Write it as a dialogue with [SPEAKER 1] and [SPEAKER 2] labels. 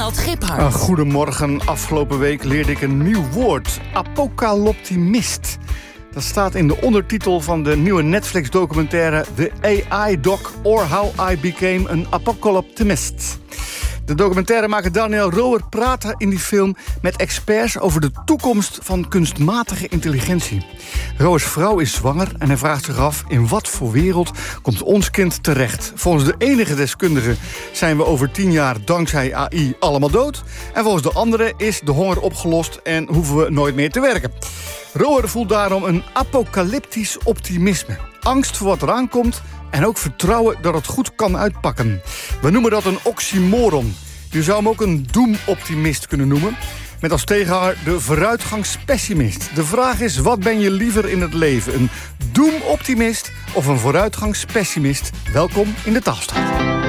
[SPEAKER 1] Ronald Giphart.
[SPEAKER 2] Goedemorgen. Afgelopen week leerde ik een nieuw woord. Apocalyptimist. Dat staat in de ondertitel van de nieuwe Netflix-documentaire The AI Doc or How I Became an Apocalyptimist. De documentairemaker Daniel Roer praat in die film met experts over de toekomst van kunstmatige intelligentie. Roers vrouw is zwanger en hij vraagt zich af in wat voor wereld komt ons kind terecht. Volgens de enige deskundige zijn we over 10 jaar dankzij AI allemaal dood. En volgens de andere is de honger opgelost en hoeven we nooit meer te werken. Roer voelt daarom een apocalyptisch optimisme. Angst voor wat eraan komt en ook vertrouwen dat het goed kan uitpakken. We noemen dat een oxymoron. Je zou hem ook een doemoptimist kunnen noemen. Met als tegenhanger de vooruitgangspessimist. De vraag is, wat ben je liever in het leven? Een doemoptimist of een vooruitgangspessimist? Welkom in de Taalstraat.